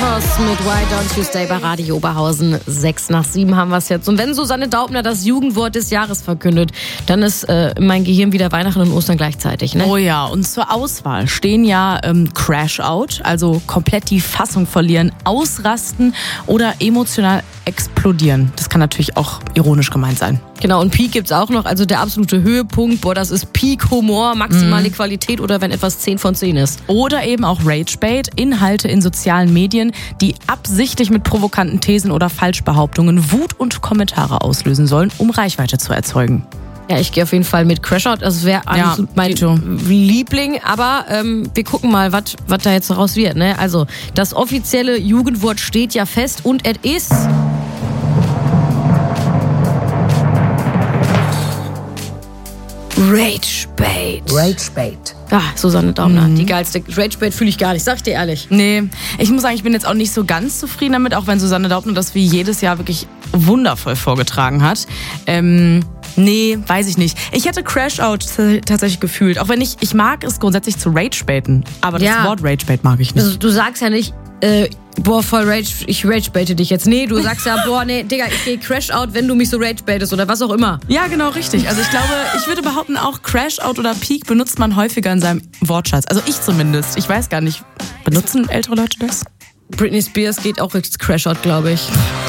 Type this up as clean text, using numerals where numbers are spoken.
Kronos mit Why Don't You Stay bei Radio Oberhausen. 6:06 haben wir es jetzt. Und wenn Susanne Daubner das Jugendwort des Jahres verkündet, dann ist mein Gehirn wieder Weihnachten und Ostern gleichzeitig, ne? Oh ja, und zur Auswahl stehen ja Crash-Out, also komplett die Fassung verlieren, ausrasten oder emotional explodieren. Das kann natürlich auch ironisch gemeint sein. Genau, und Peak gibt's auch noch, also der absolute Höhepunkt, das ist Peak-Humor, maximale Qualität oder wenn etwas 10 von 10 ist. Oder eben auch Ragebait, Inhalte in sozialen Medien, die absichtlich mit provokanten Thesen oder Falschbehauptungen Wut und Kommentare auslösen sollen, um Reichweite zu erzeugen. Ja, ich gehe auf jeden Fall mit Crashout, das wäre mein Liebling, aber wir gucken mal, was da jetzt raus wird, ne? Also, das offizielle Jugendwort steht ja fest und es ist... Ragebait. Ragebait. Ah, Susanne Daubner, die geilste. Ragebait fühle ich gar nicht, sag ich dir ehrlich. Nee, ich muss sagen, ich bin jetzt auch nicht so ganz zufrieden damit, auch wenn Susanne Daubner das wie jedes Jahr wirklich wundervoll vorgetragen hat. Nee, weiß ich nicht. Ich hätte Crash-Out tatsächlich gefühlt, auch wenn ich mag es grundsätzlich zu Ragebaiten, aber das Wort Ragebait mag ich nicht. Also, du sagst ja nicht, voll ich ragebaite dich jetzt. Nee, du sagst ja, nee, Digga, ich gehe Crash-Out, wenn du mich so ragebaitest oder was auch immer. Ja, genau, richtig. Also ich glaube, ich würde behaupten, auch Crash-Out oder Peak benutzt man häufiger in seinem Wortschatz. Also ich zumindest. Ich weiß gar nicht, benutzen ältere Leute das? Britney Spears geht auch ins Crash-Out, glaube ich.